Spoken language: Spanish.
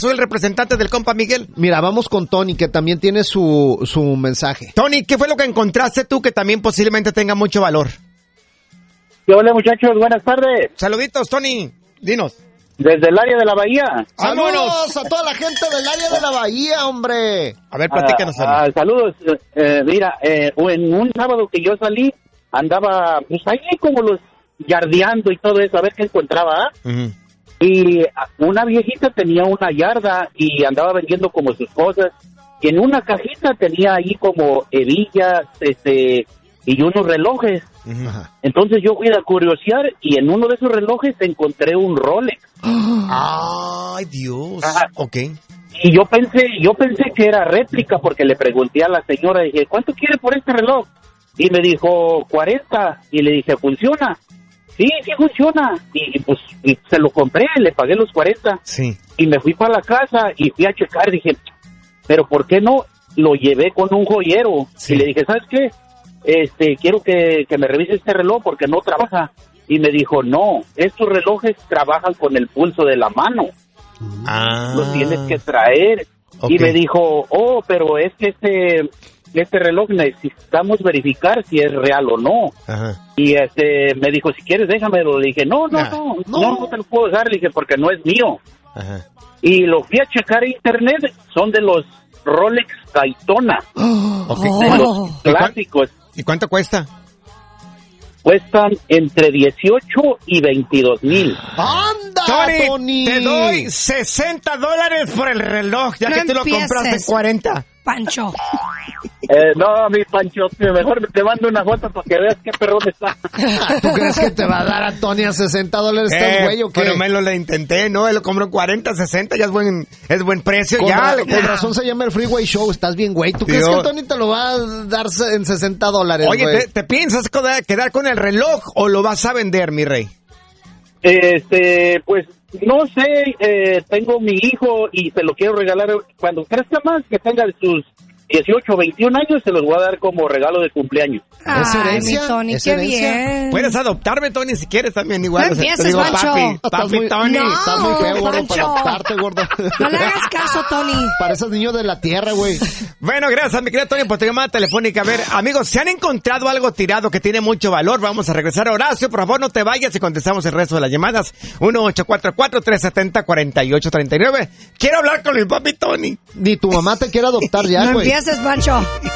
soy el representante del compa Miguel. Mira, vamos con Tony, que también tiene su mensaje. Tony, ¿qué fue lo que encontraste tú que también posiblemente tenga mucho valor? Hola muchachos, buenas tardes. Saluditos, Tony. Dinos. Desde el área de la Bahía. ¡Saludos a toda la gente del área de la Bahía, hombre! A ver, platícanos. Saludos. Mira, en un sábado que yo salí, andaba pues ahí como los yardeando y todo eso, a ver qué encontraba. Uh-huh. Y una viejita tenía una yarda y andaba vendiendo como sus cosas. Y en una cajita tenía ahí como hebillas, y unos relojes. Uh-huh. Entonces yo fui a curiosear y en uno de esos relojes encontré un Rolex. Ay, Dios. Ajá. Ok. Y yo pensé que era réplica porque le pregunté a la señora, dije, ¿cuánto quiere por este reloj? Y me dijo, 40. Y le dije, ¿funciona? Sí, sí funciona. Y pues y se lo compré, le pagué los 40. Sí. Y me fui para la casa y fui a checar, dije, ¿pero por qué no? Lo llevé con un joyero. Sí. Y le dije, ¿sabes qué? Quiero que me revise este reloj porque no trabaja. Y me dijo, no, estos relojes trabajan con el pulso de la mano. Los tienes que traer. Okay. Y me dijo, pero es que este reloj necesitamos verificar si es real o no. Ajá. Y me dijo, si quieres déjamelo. Le dije, no te lo puedo dar. Le dije, porque no es mío. Ajá. Y lo fui a checar en internet, son de los Rolex Daytona. Okay. De los clásicos. ¿Y cuánto cuesta? Cuestan entre 18 y 22 mil. ¡Anda, Tony! Te doy $60 por el reloj, ya No que tú lo empieces. compraste en 40. Pancho. No, mi Pancho, mejor te mando una foto para que veas qué perrón está. ¿Tú crees que te va a dar a Tony a $60 este güey o qué? Pero me lo intenté, ¿no? Él lo compró en 40, 60, ya es buen precio. Con ya. razón se llama el Freeway Show, estás bien, güey. ¿Tú crees que Tony te lo va a dar en $60, Oye, güey? ¿te piensas quedar con el reloj o lo vas a vender, mi rey? Pues, no sé, tengo mi hijo y se lo quiero regalar cuando crezca más, que tenga sus 18 o 21 años, se los voy a dar como regalo de cumpleaños. ¿Es herencia? Mi Tony, ¿Es qué herencia? bien. Puedes adoptarme, Tony, si quieres también igual. No O sea, empieces, te digo, Pancho. papi, Tony. No. Estás muy feo, gordo, Pancho. para adoptarte, gordo. No le hagas caso, Tony. Pareces niño de la tierra, güey. Bueno, gracias, mi querido Tony, por tu llamada telefónica. A ver, amigos, si han encontrado algo tirado que tiene mucho valor, vamos a regresar. Horacio, por favor, no te vayas y contestamos el resto de las llamadas. 1-844-370-4839. Quiero hablar con mi papi Tony. Ni tu mamá te quiere adoptar ya, No güey. empieces, Pancho.